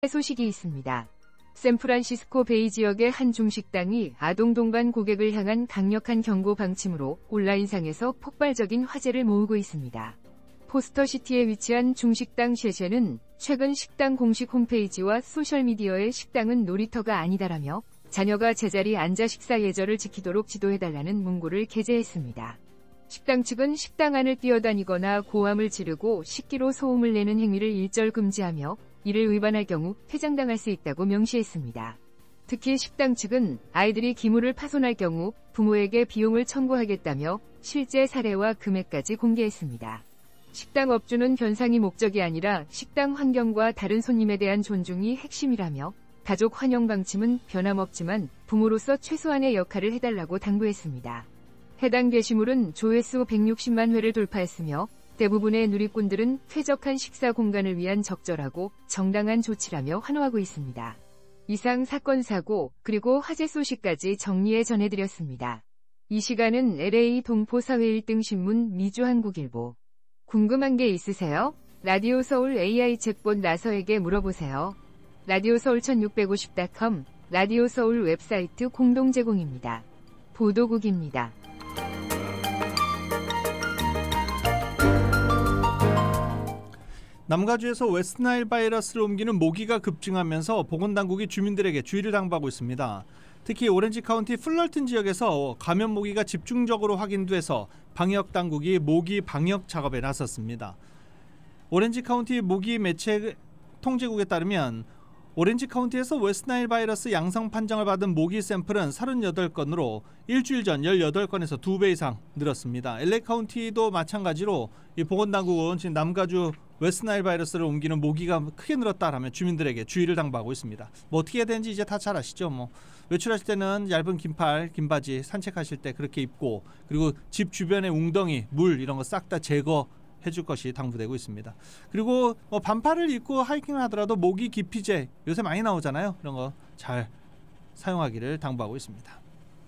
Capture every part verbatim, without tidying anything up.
소식이 있습니다. 샌프란시스코 베이 지역의 한 중식당이 아동 동반 고객을 향한 강력한 경고 방침으로 온라인상에서 폭발적인 화제를 모으고 있습니다. 포스터시티에 위치한 중식당 쉐쉐는 최근 식당 공식 홈페이지와 소셜미디어에 식당은 놀이터가 아니다라며 자녀가 제자리 앉아 식사 예절을 지키도록 지도해달라는 문구를 게재했습니다. 식당 측은 식당 안을 뛰어다니거나 고함을 지르고 식기로 소음을 내는 행위를 일절 금지하며 이를 위반할 경우 퇴장당할 수 있다고 명시했습니다. 특히 식당 측은 아이들이 기물을 파손할 경우 부모에게 비용을 청구하겠다며 실제 사례와 금액까지 공개했습니다. 식당 업주는 변상이 목적이 아니라 식당 환경과 다른 손님에 대한 존중이 핵심이라며 가족 환영 방침은 변함없지만 부모로서 최소한의 역할을 해달라고 당부했습니다. 해당 게시물은 조회수 백육십만 회를 돌파했으며 대부분의 누리꾼들은 쾌적한 식사 공간을 위한 적절하고 정당한 조치라며 환호하고 있습니다. 이상 사건 사고 그리고 화제 소식까지 정리해 전해드렸습니다. 이 시간은 엘에이 동포사회 일 등 신문 미주한국일보. 궁금한 게 있으세요? 라디오 서울 에이아이 챗봇 나서에게 물어보세요. 라디오 서울 천육백오십 닷컴 라디오 서울 웹사이트 공동 제공입니다. 보도국입니다. 남가주에서 웨스트나일 바이러스를 옮기는 모기가 급증하면서 보건당국이 주민들에게 주의를 당부하고 있습니다. 특히 오렌지 카운티 플럴튼 지역에서 감염 모기가 집중적으로 확인돼서 방역당국이 모기 방역 작업에 나섰습니다. 오렌지 카운티 모기 매체 통제국에 따르면 오렌지 카운티에서 웨스트나일 바이러스 양성 판정을 받은 모기 샘플은 삼십팔 건으로 일주일 전 십팔 건에서 두 배 이상 늘었습니다. 엘에이 카운티도 마찬가지로 이 보건당국은 지금 남가주 웨스트나일 바이러스를 옮기는 모기가 크게 늘었다라며 주민들에게 주의를 당부하고 있습니다. 뭐 어떻게 해야 되는지 이제 다 잘 아시죠? 뭐 외출하실 때는 얇은 긴팔, 긴 바지, 산책하실 때 그렇게 입고 그리고 집 주변의 웅덩이, 물 이런 거 싹 다 제거해줄 것이 당부되고 있습니다. 그리고 뭐 반팔을 입고 하이킹을 하더라도 모기 기피제 요새 많이 나오잖아요. 이런 거 잘 사용하기를 당부하고 있습니다.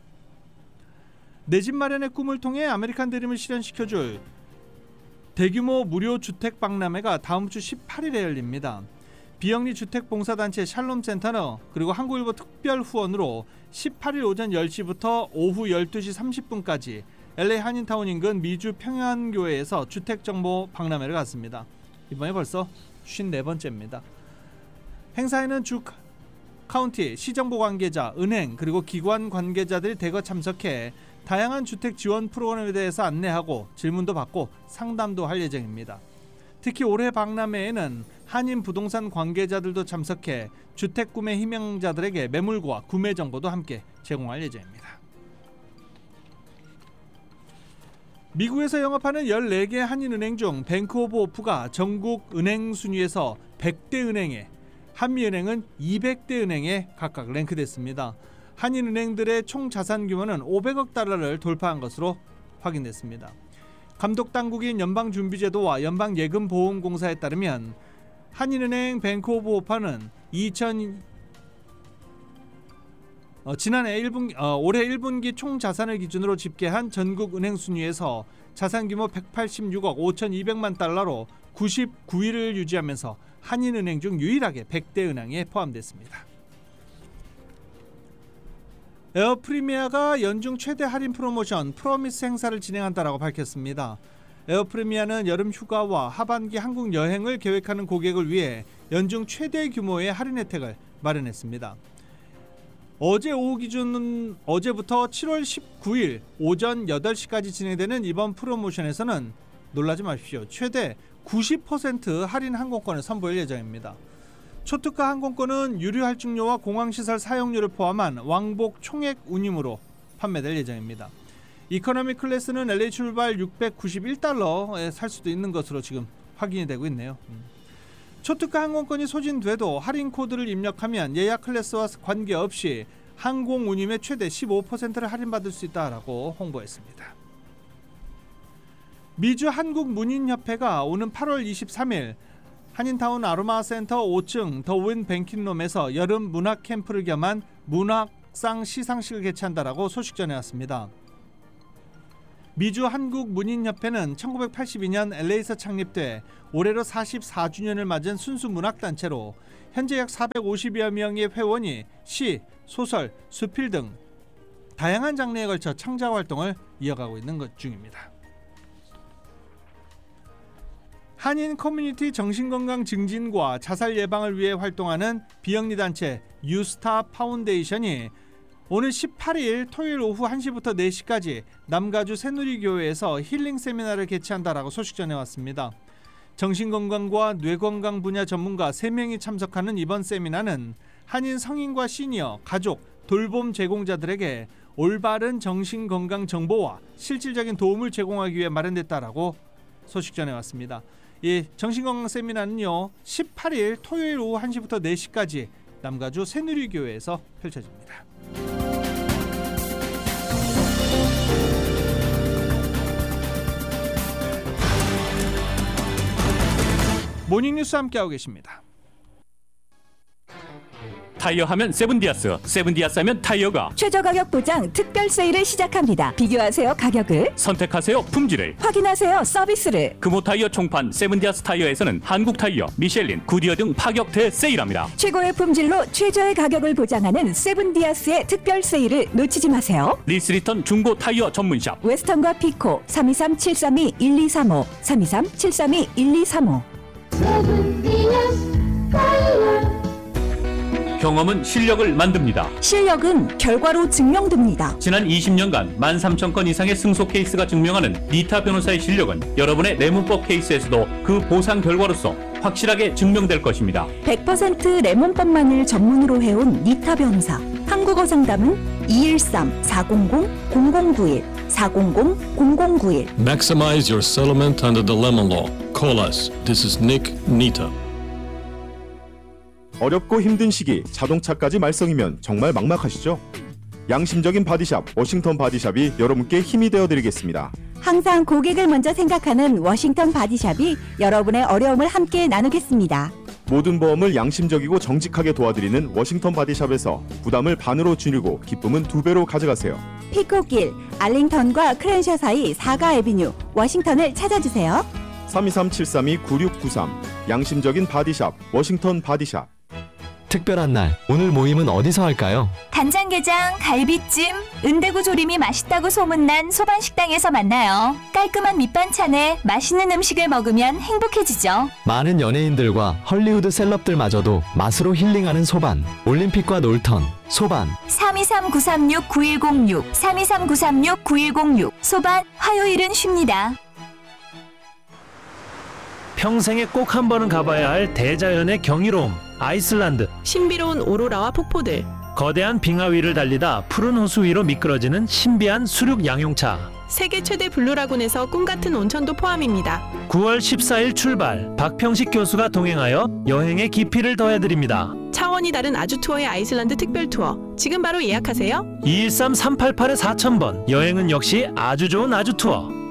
내 집 마련의 꿈을 통해 아메리칸 드림을 실현시켜줄 대규모 무료 주택 박람회가 다음 주 십팔 일에 열립니다. 비영리 주택봉사단체 샬롬센터너 그리고 한국일보 특별 후원으로 십팔 일 오전 열 시부터 오후 열두 시 삼십 분까지 엘에이 한인타운 인근 미주 평안교회에서 주택정보 박람회를 갖습니다. 이번에 벌써 오십사 번째입니다. 행사에는 주 카운티, 시정부 관계자, 은행 그리고 기관 관계자들이 대거 참석해 다양한 주택 지원 프로그램에 대해서 안내하고 질문도 받고 상담도 할 예정입니다. 특히 올해 박람회에는 한인 부동산 관계자들도 참석해 주택 구매 희망자들에게 매물과 구매 정보도 함께 제공할 예정입니다. 미국에서 영업하는 열네 개 한인은행 중 뱅크 오브 오프가 전국 은행 순위에서 백 대 은행에, 한미은행은 이백 대 은행에 각각 랭크됐습니다. 한인은행들의 총 자산 규모는 오백억 달러를 돌파한 것으로 확인됐습니다. 감독당국인 연방준비제도와 연방예금보험공사에 따르면 한인은행 뱅크 오브 오파는 이천 어, 지난해 일 분기, 어, 올해 일 분기 총 자산을 기준으로 집계한 전국 은행 순위에서 자산 규모 백팔십육억 오천이백만 달러로 구십구 위를 유지하면서 한인은행 중 유일하게 백 대 은행에 포함됐습니다. 에어프리미아가 연중 최대 할인 프로모션 프로미스 행사를 진행한다라고 밝혔습니다. 에어프리미아는 여름 휴가와 하반기 한국 여행을 계획하는 고객을 위해 연중 최대 규모의 할인 혜택을 마련했습니다. 어제 오후 기준 어제부터 칠월 십구일 오전 여덟 시까지 진행되는 이번 프로모션에서는 놀라지 마십시오. 최대 구십 퍼센트 할인 항공권을 선보일 예정입니다. 초특가 항공권은 유류 할증료와 공항시설 사용료를 포함한 왕복 총액 운임으로 판매될 예정입니다. 이코노미 클래스는 엘에이 출발 육백구십일 달러에 살 수도 있는 것으로 지금 확인이 되고 있네요. 초특가 항공권이 소진돼도 할인 코드를 입력하면 예약 클래스와 관계없이 항공 운임의 최대 십오 퍼센트를 할인받을 수 있다라고 홍보했습니다. 미주 한국문인협회가 오는 팔월 이십삼일 한인타운 아로마센터 오 층 더윈 뱅킹룸에서 여름 문학 캠프를 겸한 문학상 시상식을 개최한다라고 소식 전해왔습니다. 미주 한국문인협회는 천구백팔십이 년 엘에이에서 창립돼 올해로 사십사 주년을 맞은 순수 문학단체로 현재 약 사백오십여 명의 회원이 시, 소설, 수필 등 다양한 장르에 걸쳐 창작 활동을 이어가고 있는 것 중입니다. 한인 커뮤니티 정신건강 증진과 자살 예방을 위해 활동하는 비영리 단체 유스타 파운데이션이 오늘 십팔 일 토요일 오후 한 시부터 네 시까지 남가주 새누리교회에서 힐링 세미나를 개최한다라고 소식 전해왔습니다. 정신건강과 뇌건강 분야 전문가 세 명이 참석하는 이번 세미나는 한인 성인과 시니어, 가족, 돌봄 제공자들에게 올바른 정신건강 정보와 실질적인 도움을 제공하기 위해 마련됐다라고 소식 전해왔습니다. 이 정신건강 세미나는요 십팔 일 토요일 오후 한 시부터 네 시까지 남가주 새누리교회에서 펼쳐집니다. 모닝뉴스 함께하고 계십니다. 타이어 하면 세븐디아스, 세븐디아스 하면 타이어가 최저 가격 보장 특별 세일을 시작합니다. 비교하세요 가격을, 선택하세요 품질을, 확인하세요 서비스를. 금호 타이어 총판 세븐디아스 타이어에서는 한국 타이어, 미셸린, 구디어 등 파격 대세일합니다. 최고의 품질로 최저의 가격을 보장하는 세븐디아스의 특별 세일을 놓치지 마세요. 리스리턴 중고 타이어 전문샵 웨스턴과 피코 삼이삼 칠삼이 일이삼오 삼이삼 칠삼이 일이삼오. 경험은 실력을 만듭니다. 실력은 결과로 증명됩니다. 지난 이십 년간 만 삼천 건 이상의 승소 케이스가 증명하는 니타 변호사의 실력은 여러분의 내문법 케이스에서도 그 보상 결과로서 확실하게 증명될 것입니다. 백 퍼센트 레몬법만을 전문으로 해온 니타 변호사. 한국어 상담은 이일삼 사공공 공공구일 사공공 공공구일. Maximize your settlement under the lemon law. Call us. This is Nick Nita. 어렵고 힘든 시기 자동차까지 말썽이면 정말 막막하시죠? 양심적인 바디샵 워싱턴 바디샵이 여러분께 힘이 되어드리겠습니다. 항상 고객을 먼저 생각하는 워싱턴 바디샵이 여러분의 어려움을 함께 나누겠습니다. 모든 보험을 양심적이고 정직하게 도와드리는 워싱턴 바디샵에서 부담을 반으로 줄이고 기쁨은 두 배로 가져가세요. 피코길, 알링턴과 크랜셔 사이 사가 애비뉴 워싱턴을 찾아주세요. 삼이삼 칠삼이 구육구삼 양심적인 바디샵 워싱턴 바디샵. 특별한 날, 오늘 모임은 어디서 할까요? 간장게장, 갈비찜, 은대구 조림이 맛있다고 소문난 소반식당에서 만나요. 깔끔한 밑반찬에 맛있는 음식을 먹으면 행복해지죠. 많은 연예인들과 헐리우드 셀럽들마저도 맛으로 힐링하는 소반. 올림픽과 놀턴, 소반. 삼이삼 구삼육 구일공육 삼이삼 구삼육 구일공육. 소반, 화요일은 쉽니다. 평생에 꼭 한 번은 가봐야 할 대자연의 경이로움, 아이슬란드. 신비로운 오로라와 폭포들. 거대한 빙하 위를 달리다 푸른 호수 위로 미끄러지는 신비한 수륙 양용차. 세계 최대 블루라군에서 꿈같은 온천도 포함입니다. 구월 십사일 출발. 박평식 교수가 동행하여 여행의 깊이를 더해드립니다. 차원이 다른 아주 투어의 아이슬란드 특별 투어. 지금 바로 예약하세요. 이일삼 삼팔팔 사천 번. 여행은 역시 아주 좋은 아주 투어.